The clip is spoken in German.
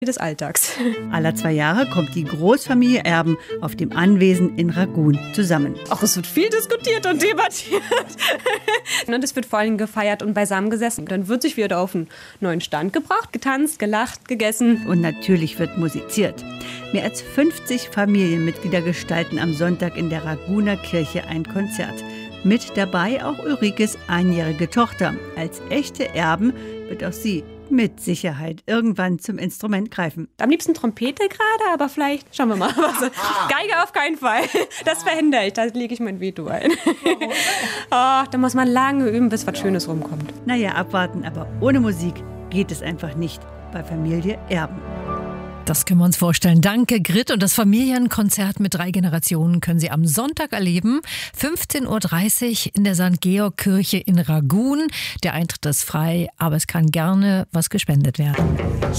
des Alltags. Alle 2 Jahre kommt die Großfamilie Erben auf dem Anwesen in Ragun zusammen. Ach, es wird viel diskutiert und debattiert. Und es wird vor allem gefeiert und beisammen gesessen. Dann wird sich wieder auf einen neuen Stand gebracht, getanzt, gelacht, gegessen. Und natürlich wird musiziert. Mehr als 50 Familienmitglieder gestalten am Sonntag in der Raguner Kirche ein Konzert. Mit dabei auch Ulrikes einjährige Tochter. Als echte Erben wird auch sie mit Sicherheit irgendwann zum Instrument greifen. Am liebsten Trompete gerade, aber vielleicht, schauen wir mal. Geige auf keinen Fall. Das verhindere ich, da lege ich mein Veto ein. Da muss man lange üben, bis was Schönes rumkommt. Naja, abwarten, aber ohne Musik geht es einfach nicht bei Familie Erben. Das können wir uns vorstellen. Danke, Grit. Und das Familienkonzert mit 3 Generationen können Sie am Sonntag erleben. 15:30 Uhr in der St. Georg Kirche in Ragun. Der Eintritt ist frei, aber es kann gerne was gespendet werden.